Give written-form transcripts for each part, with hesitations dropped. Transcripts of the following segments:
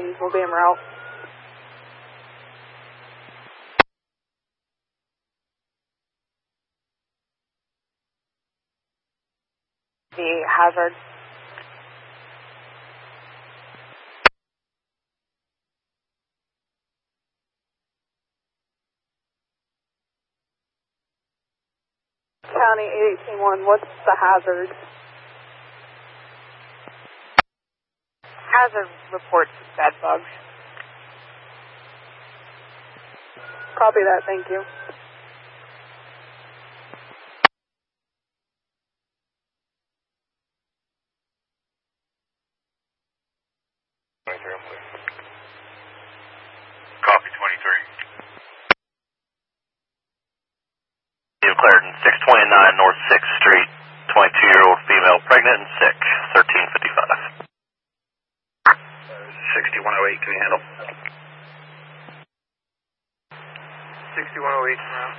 10, we'll be en route. The hazard. County 818-1, what's the hazard? Hazard reports bed bugs. Copy that, thank you. Copy 23. Clarendon, 629 North 6th Street, 22-year-old female, pregnant and sick, 1355. 6108, can you handle? 6108 now.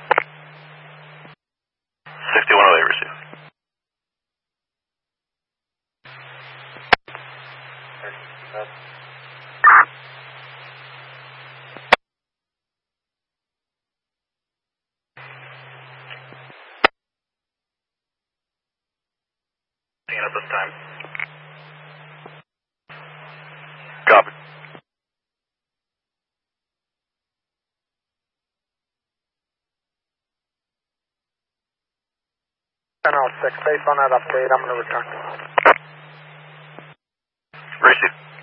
6108, receive. At this time. Copy. Based on that update, I'm going to return. Receive.